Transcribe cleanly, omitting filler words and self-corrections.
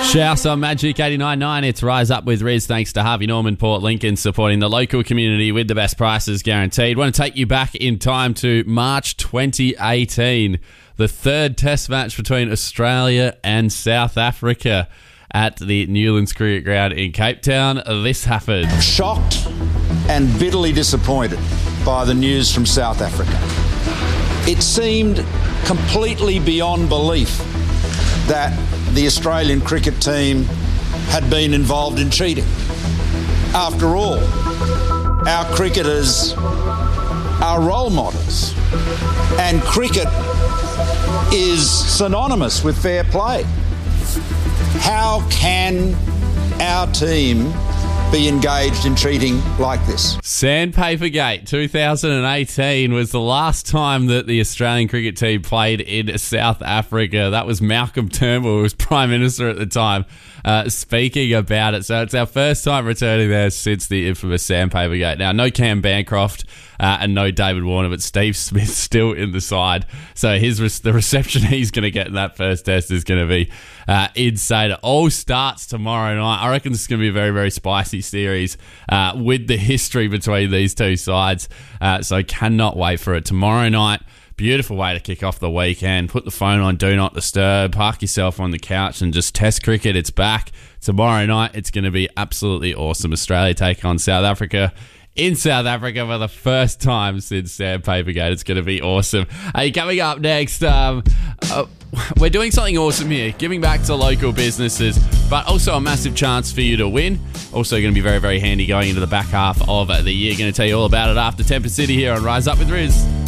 Shouts on Magic 89.9. It's Rise Up with Riz. Thanks to Harvey Norman, Port Lincoln, supporting the local community with the best prices guaranteed. Want to take you back in time to March 2018, the third test match between Australia and South Africa at the Newlands Cricket Ground in Cape Town. This happened. Shocked and bitterly disappointed by the news from South Africa. It seemed completely beyond belief that the Australian cricket team had been involved in cheating. After all, our cricketers are role models, and cricket is synonymous with fair play. How can our team be engaged in cheating like this? Sandpaper Gate 2018 was the last time that the Australian cricket team played in South Africa. That was Malcolm Turnbull, who was Prime Minister at the time, speaking about it. So it's our first time returning there since the infamous Sandpaper Gate. Now, no Cam Bancroft and no David Warner, but Steve Smith still in the side. So the reception he's going to get in that first test is going to be insane. It all starts tomorrow night. I reckon this is going to be a very, very spicy series with the history between these two sides. So cannot wait for it. Tomorrow night, beautiful way to kick off the weekend. Put the phone on Do Not Disturb. Park yourself on the couch and just test cricket. It's back. Tomorrow night, it's going to be absolutely awesome. Australia take on South Africa in South Africa for the first time since Sandpaper Gate. It's going to be awesome. Hey, coming up next, we're doing something awesome here, giving back to local businesses, but also a massive chance for you to win. Also going to be very, very handy going into the back half of the year. Going to tell you all about it after Temper City here on Rise Up with Riz.